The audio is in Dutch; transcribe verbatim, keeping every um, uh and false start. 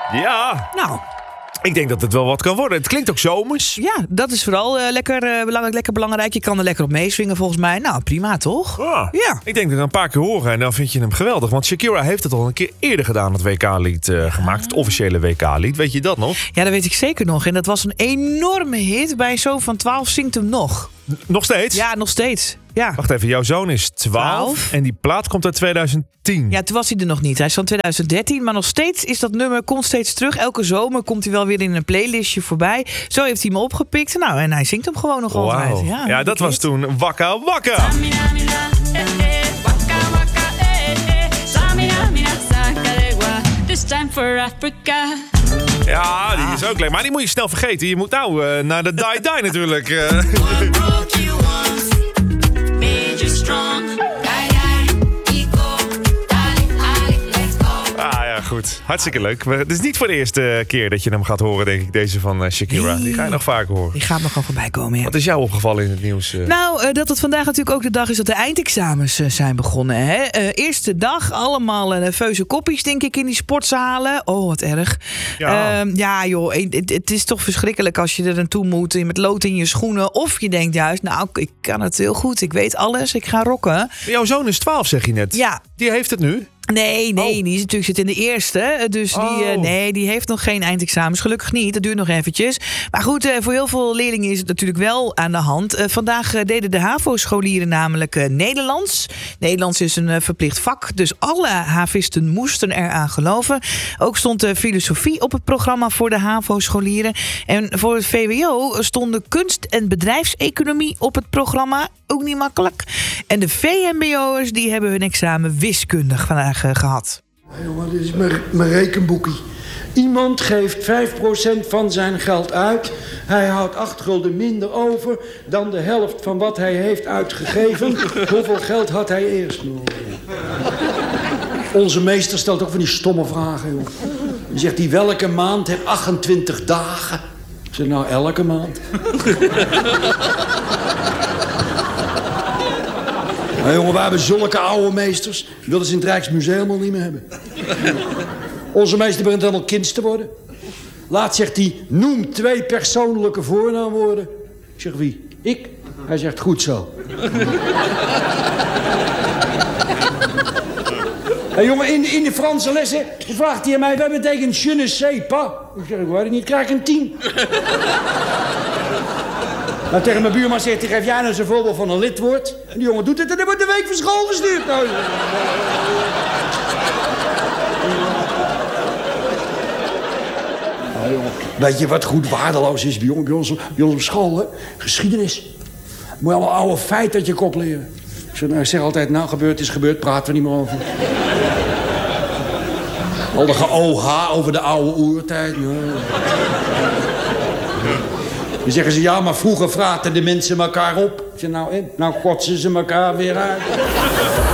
Ja. Nou... Ik denk dat het wel wat kan worden. Het klinkt ook zomers. Ja, dat is vooral uh, lekker, uh, belangrijk, lekker belangrijk. Je kan er lekker op meeswingen volgens mij. Nou, prima toch? Ah, ja. Ik denk dat we een paar keer horen en dan vind je hem geweldig. Want Shakira heeft het al een keer eerder gedaan, het W K-lied uh, gemaakt. Het officiële W K-lied. Weet je dat nog? Ja, dat weet ik zeker nog. En dat was een enorme hit. Bij een zoon van twaalf zingt hem nog. N- nog steeds? Ja, nog steeds. Ja. Wacht even, jouw zoon is twaalf, twaalf en die plaat komt uit tweeduizend tien. Ja, toen was hij er nog niet. Hij is van tweeduizend dertien, maar nog steeds is dat nummer komt steeds terug. Elke zomer komt hij wel weer in een playlistje voorbij. Zo heeft hij me opgepikt. Nou, en hij zingt hem gewoon nog wow. altijd. Ja, ja dat was toen Wakka Wakka. This time for Africa. Ja, die is ook leuk. Maar die moet je snel vergeten. Je moet nou uh, naar de Die Die natuurlijk. Uh. Ah ja, goed. Hartstikke leuk. Het is niet voor de eerste keer dat je hem gaat horen, denk ik, deze van uh, Shakira. Nee. Die ga je nog vaker horen. Die gaat nog wel voorbij komen, ja. Wat is jou opgevallen in het nieuws? Uh? Nou, uh, dat het vandaag natuurlijk ook de dag is dat de eindexamens uh, zijn begonnen. Hè? Uh, eerste dag, allemaal uh, nerveuze koppies, denk ik, in die sportzalen. Oh, wat erg. Ja, uh, ja joh, het, het is toch verschrikkelijk als je er naartoe moet met lood in je schoenen. Of je denkt juist, nou, ik kan het heel goed. Ik weet alles, ik ga rocken. Jouw zoon is twaalf, zeg je net. Ja. Die heeft het nu? Nee, nee, oh. die is natuurlijk zit in de eerste. Dus die, oh. uh, nee, die heeft nog geen eindexamens. Gelukkig niet, dat duurt nog eventjes. Maar goed, uh, voor heel veel leerlingen is het natuurlijk wel aan de hand. Uh, vandaag uh, deden de HAVO-scholieren namelijk uh, Nederlands. Nederlands is een uh, verplicht vak, dus alle havisten moesten eraan geloven. Ook stond uh, filosofie op het programma voor de HAVO-scholieren. En voor het V W O stonden kunst- en bedrijfseconomie op het programma. Ook niet makkelijk. En de V M B O'ers die hebben hun examen wiskundig vandaag uh, gehad. Hey, jongen, dit is mijn, mijn rekenboekie. Iemand geeft vijf procent van zijn geld uit. Hij houdt acht gulden minder over dan de helft van wat hij heeft uitgegeven. Hoeveel geld had hij eerst nog? Onze meester stelt ook van die stomme vragen, joh. Die zegt hij, welke maand heeft achtentwintig dagen? Ik zeg, nou, elke maand. Nou, jongen, we hebben zulke oude meesters. Die willen ze in het Rijksmuseum al niet meer hebben. Onze meester begint helemaal kind te worden. Laat zegt hij, noem twee persoonlijke voornaamwoorden. Ik zeg, wie? Ik? Hij zegt, goed zo. Hey, jongen, in, in de Franse lessen vraagt hij aan mij, wat betekent je ne sais pas? Ik zeg, ik weet het niet, krijg ik een tien. Nou, tegen mijn buurman zegt hij, geef jij nou eens een voorbeeld van een lidwoord. En die jongen doet het en dan wordt de week van school gestuurd. Nou, nou, jongen, weet je wat goed waardeloos is bij ons, bij ons, bij ons op school, hè? Geschiedenis. Moet je allemaal oude feiten uit je kop leren. Ik zeg, nou, ik zeg altijd, nou, gebeurd is gebeurd, praten we niet meer over. Al de ge-O H over de oude oertijd. Nou. Dan zeggen ze, ja, maar vroeger vraten de mensen elkaar op. Ik zeg, nou, en? Nou kotsen ze elkaar weer uit.